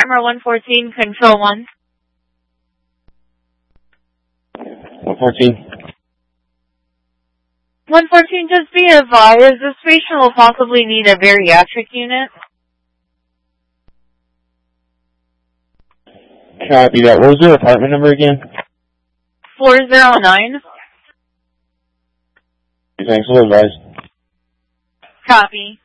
Farmer 114, Control 1. 114. 114, just be advised, this patient will possibly need a bariatric unit. Copy that. What was their apartment number again? 409. Thanks, we'll advise. Copy.